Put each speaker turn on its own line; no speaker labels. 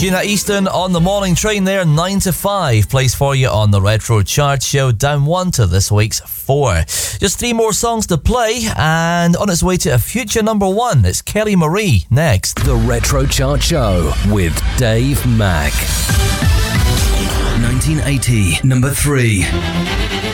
Gina Easton on the morning train there, 9 to 5. Plays for you on the Retro Chart Show, down 1 to this week's 4. Just 3 more songs to play, and on its way to a future number 1, it's Kelly Marie next.
The Retro Chart Show with Dave Mack. 1980, number 3.